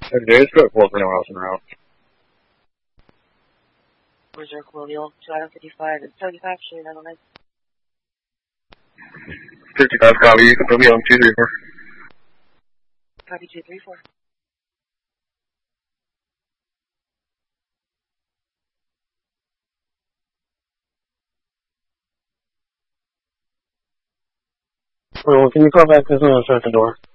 Today's good for anyone else around. Reserve Colonial, 2 out of 55 and 75, shooting 909. 55 copy, you can put me on 234. Copy 234. Well, can you call back this on the second door?